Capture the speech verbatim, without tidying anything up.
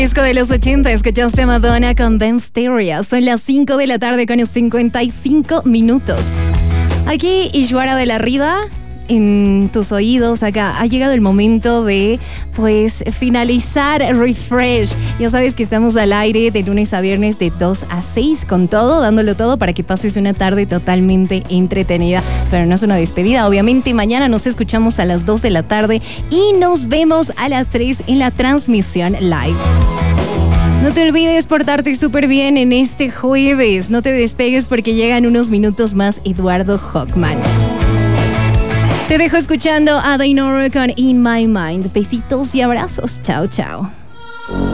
Disco de los ochenta, escuchaste a Madonna con Dance Stereo. Son las cinco de la tarde con cincuenta y cinco minutos. Aquí Ishwara de la Riva, en tus oídos. Acá ha llegado el momento de, pues, finalizar Refresh. Ya sabes que estamos al aire de lunes a viernes de dos a seis con todo, dándolo todo para que pases una tarde totalmente entretenida. Pero no es una despedida, obviamente. Mañana nos escuchamos a las dos de la tarde y nos vemos a las tres en la transmisión live. No te olvides portarte súper bien en este jueves. No te despegues porque llegan unos minutos más Eduardo Hockman. Te dejo escuchando a Dainoro con In My Mind. Besitos y abrazos. Chao, chao.